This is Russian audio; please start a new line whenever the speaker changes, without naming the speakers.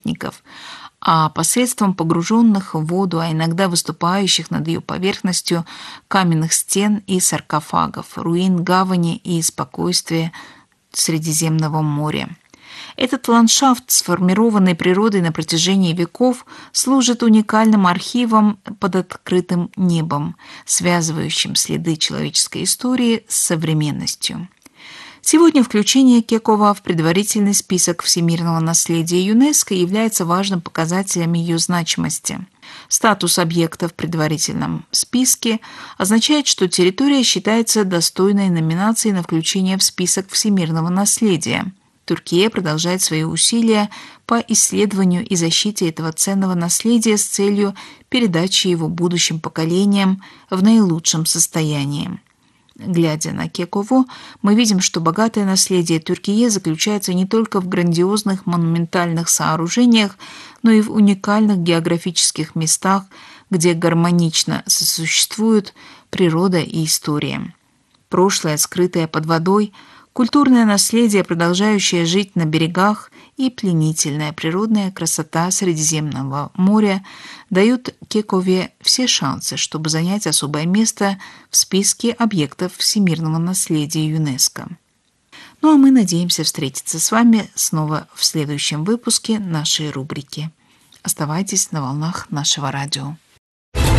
а посредством погруженных в воду, а иногда выступающих над ее поверхностью каменных стен и саркофагов, руин гавани и спокойствия Средиземного моря. Этот ландшафт, сформированный природой на протяжении веков, служит уникальным архивом под открытым небом, связывающим следы человеческой истории с современностью. Сегодня включение Кекова в предварительный список всемирного наследия ЮНЕСКО является важным показателем ее значимости. Статус объекта в предварительном списке означает, что территория считается достойной номинации на включение в список всемирного наследия. Турция продолжает свои усилия по исследованию и защите этого ценного наследия с целью передачи его будущим поколениям в наилучшем состоянии. Глядя на Кеково, мы видим, что богатое наследие Türkiye заключается не только в грандиозных монументальных сооружениях, но и в уникальных географических местах, где гармонично сосуществуют природа и история. Прошлое, скрытое под водой, культурное наследие, продолжающее жить на берегах, и пленительная природная красота Средиземного моря дают Кекове все шансы, чтобы занять особое место в списке объектов всемирного наследия ЮНЕСКО. Ну а мы надеемся встретиться с вами снова в следующем выпуске нашей рубрики. Оставайтесь на волнах нашего радио.